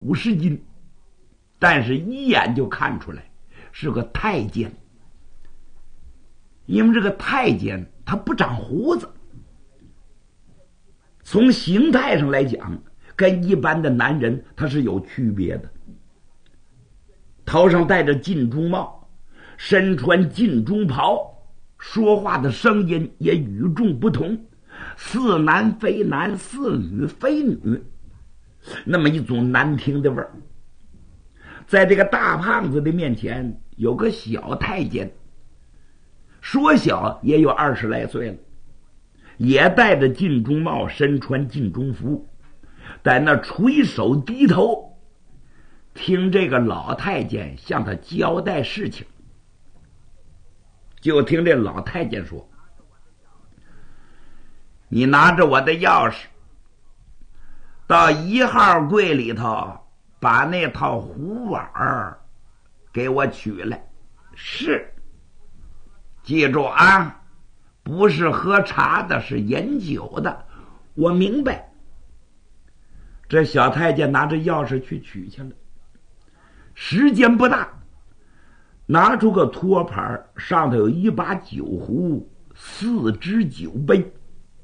50斤，但是一眼就看出来是个太监，因为这个太监他不长胡子，从形态上来讲跟一般的男人他是有区别的，头上戴着金钟帽，身穿金钟袍，说话的声音也与众不同，似男非男，似女非女，那么一种难听的味儿。在这个大胖子的面前有个小太监，说小也有20来岁了，也戴着金钟帽，身穿金钟服，在那垂手低头听这个老太监向他交代事情。就听这老太监说，你拿着我的钥匙到1号柜里头把那套壶碗给我取来。是，记住啊，不是喝茶的，是饮酒的。我明白。这小太监拿着钥匙去取去了，时间不大，拿出个托盘，上头有一把酒壶，4只酒杯，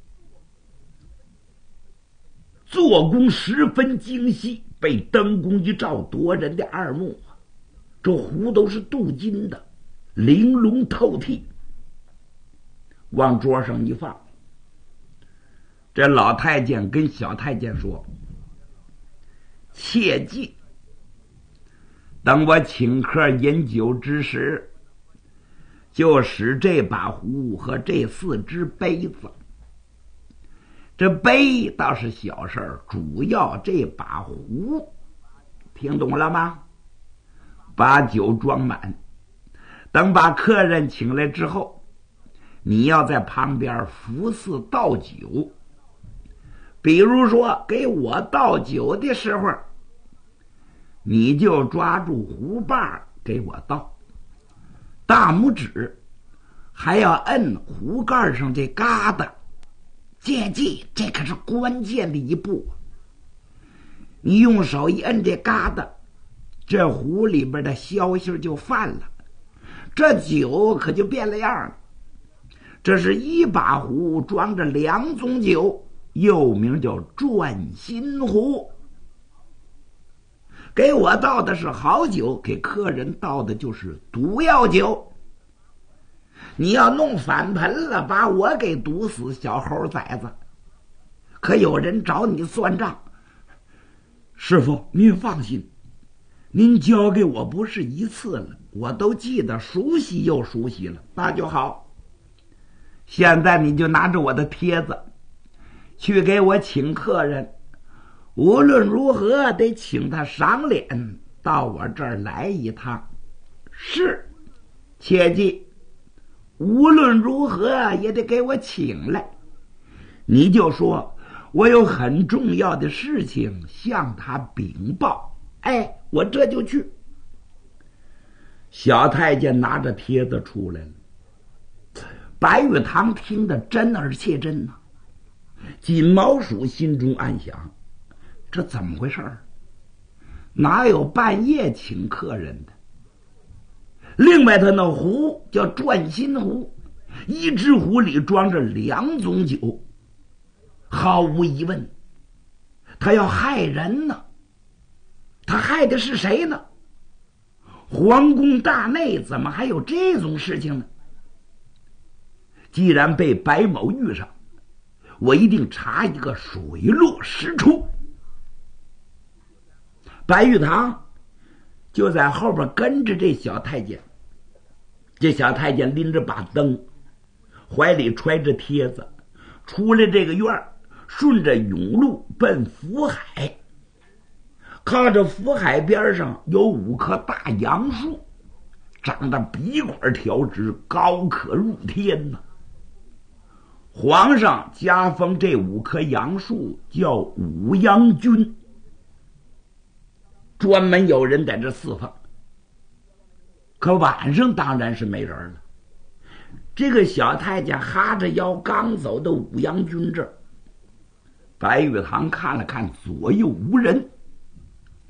做工十分精细，被灯光一照，夺人的耳目。这壶都是镀金的，玲珑透剔，往桌上一放。这老太监跟小太监说，切记，等我请客饮酒之时，就使这把壶和这4只杯子。这杯倒是小事儿，主要这把壶，听懂了吗？把酒装满，等把客人请来之后，你要在旁边服侍倒酒。比如说给我倒酒的时候，你就抓住壶把给我倒，大拇指还要摁壶盖上这疙瘩。切记，这可是关键的一步。你用手一摁这疙瘩，这壶里边的消息就泛了，这酒可就变了样了。这是一把壶装着2种酒，又名叫转心壶。给我倒的是好酒，给客人倒的就是毒药酒。你要弄反盆了，把我给毒死，小猴崽子，可有人找你算账。师傅您放心，您交给我不是一次了，我都记得熟悉又熟悉了。那就好，现在你就拿着我的帖子去给我请客人，无论如何得请他赏脸到我这儿来一趟。是，切记，无论如何也得给我请来。你就说我有很重要的事情向他禀报。哎，我这就去。小太监拿着帖子出来了，白玉堂听得真而切真呐。金毛鼠心中暗想，这怎么回事儿？哪有半夜请客人的？另外他那壶叫转心壶，一只壶里装着2种酒，毫无疑问他要害人呢。他害的是谁呢？皇宫大内怎么还有这种事情呢？既然被白某遇上，我一定查一个水落石出。白玉堂就在后边跟着这小太监。这小太监拎着把灯，怀里揣着帖子，出了这个院，顺着甬路奔福海。靠着福海边上有5棵大杨树，长得笔管条直，高可入天呐。皇上加封这5棵杨树叫五杨军，专门有人在这侍奉。可晚上当然是没人了。这个小太监哈着腰刚走到五杨军这儿，白玉堂看了看左右无人，